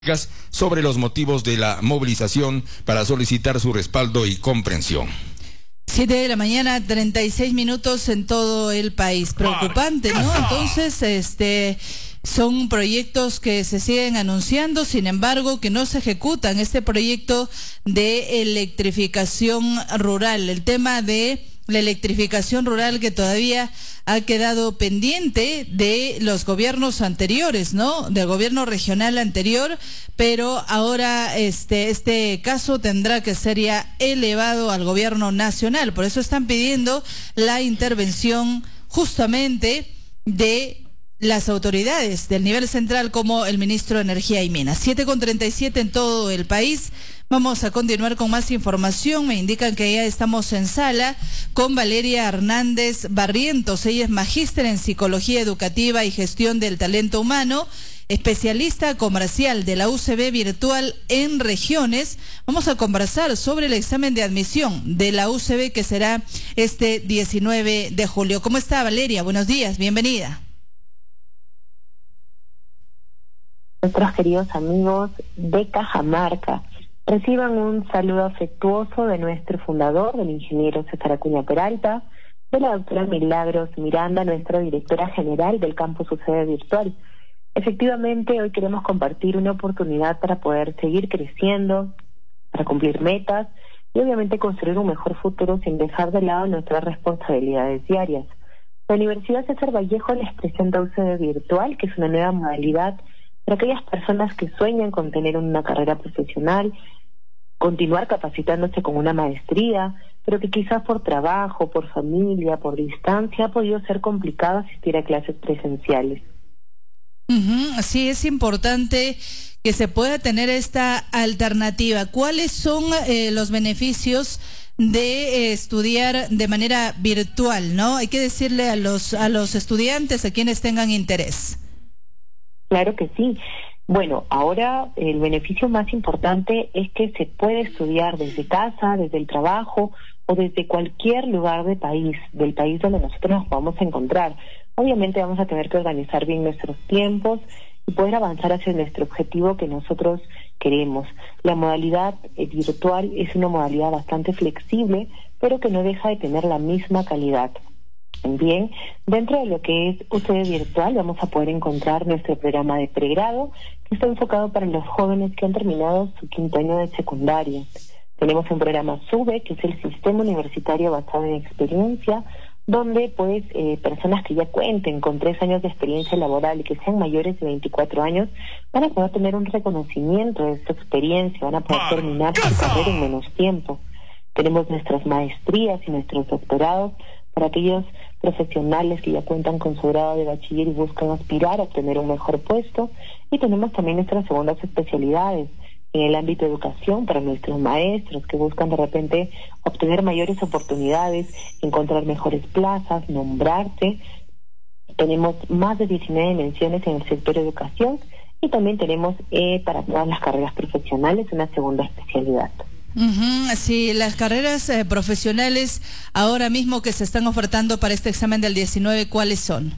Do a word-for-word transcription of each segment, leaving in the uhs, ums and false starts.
sobre los motivos de la movilización para solicitar su respaldo y comprensión. Siete de la mañana, treinta y seis minutos en todo el país. Preocupante, ¿no? Entonces, este, son proyectos que se siguen anunciando, sin embargo, que no se ejecutan. Este proyecto de electrificación rural, el tema de la electrificación rural que todavía ha quedado pendiente de los gobiernos anteriores, ¿no? Del gobierno regional anterior, pero ahora este este caso tendrá que ser ya elevado al gobierno nacional. Por eso están pidiendo la intervención justamente de las autoridades del nivel central, como el ministro de Energía y Minas. siete con treinta y siete en todo el país. Vamos a continuar con más información. Me indican que ya estamos en sala con Valeria Hernández Barrientos. Ella es magíster en Psicología Educativa y Gestión del Talento Humano, especialista comercial de la U C B virtual en regiones. Vamos a conversar sobre el examen de admisión de la U C B que será este diecinueve de julio. ¿Cómo está, Valeria? Buenos días, bienvenida. Nuestros queridos amigos de Cajamarca, reciban un saludo afectuoso de nuestro fundador, del ingeniero César Acuña Peralta, de la doctora Milagros Miranda, nuestra directora general del campus U C B virtual. Efectivamente, hoy queremos compartir una oportunidad para poder seguir creciendo, para cumplir metas y obviamente construir un mejor futuro sin dejar de lado nuestras responsabilidades diarias. La Universidad César Vallejo les presenta U C B virtual, que es una nueva modalidad para aquellas personas que sueñan con tener una carrera profesional, continuar capacitándose con una maestría, pero que quizás por trabajo, por familia, por distancia, ha podido ser complicado asistir a clases presenciales. Uh-huh. Sí, es importante que se pueda tener esta alternativa. ¿Cuáles son eh, los beneficios de eh, estudiar de manera virtual, no? Hay que decirle a los a los estudiantes, a quienes tengan interés. Claro que sí. Bueno, ahora el beneficio más importante es que se puede estudiar desde casa, desde el trabajo o desde cualquier lugar del país, del país donde nosotros nos podamos encontrar. Obviamente vamos a tener que organizar bien nuestros tiempos y poder avanzar hacia nuestro objetivo que nosotros queremos. La modalidad eh, virtual es una modalidad bastante flexible, pero que no deja de tener la misma calidad. Bien, dentro de lo que es U C B virtual vamos a poder encontrar nuestro programa de pregrado, que está enfocado para los jóvenes que han terminado su quinto año de secundaria. Tenemos un programa SUBE, que es el Sistema Universitario Basado en Experiencia, donde pues eh, personas que ya cuenten con tres años de experiencia laboral y que sean mayores de veinticuatro años van a poder tener un reconocimiento de esta experiencia, van a poder terminar su carrera en menos tiempo. Tenemos nuestras maestrías y nuestros doctorados para aquellos profesionales que ya cuentan con su grado de bachiller y buscan aspirar a obtener un mejor puesto. Y tenemos también nuestras segundas especialidades en el ámbito de educación para nuestros maestros que buscan de repente obtener mayores oportunidades, encontrar mejores plazas, nombrarse. Tenemos más de diecinueve menciones en el sector de educación y también tenemos eh, para todas las carreras profesionales una segunda especialidad. Uh-huh. Sí, las carreras eh, profesionales ahora mismo que se están ofertando para este examen del diecinueve, ¿cuáles son?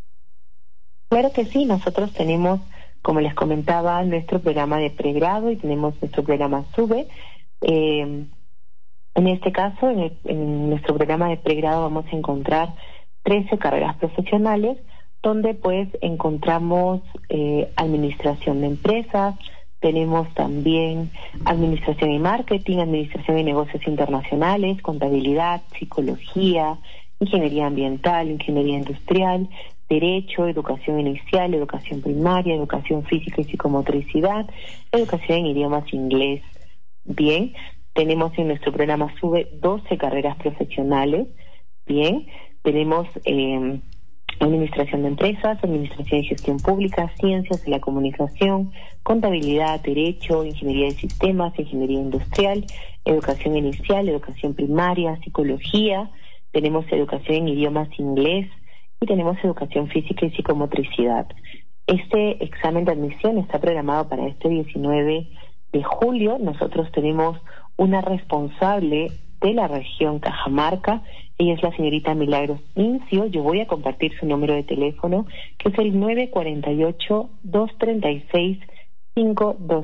Claro que sí, nosotros tenemos, como les comentaba, nuestro programa de pregrado y tenemos nuestro programa SUBE. Eh, en este caso, en, el, en nuestro programa de pregrado vamos a encontrar trece carreras profesionales, donde pues encontramos eh, administración de empresas. Tenemos también administración y marketing, administración y negocios internacionales, contabilidad, psicología, ingeniería ambiental, ingeniería industrial, derecho, educación inicial, educación primaria, educación física y psicomotricidad, educación en idiomas inglés. Bien, tenemos en nuestro programa SUBE doce carreras profesionales. Bien, tenemos eh, administración de empresas, administración y gestión pública, ciencias de la comunicación, contabilidad, derecho, ingeniería de sistemas, ingeniería industrial, educación inicial, educación primaria, psicología, tenemos educación en idiomas inglés y tenemos educación física y psicomotricidad. Este examen de admisión está programado para este diecinueve de julio. Nosotros tenemos una responsable de la región Cajamarca. Ella es la señorita Milagros Incio. Yo voy a compartir su número de teléfono, que es el nueve cuatro ocho, dos tres seis, cinco dos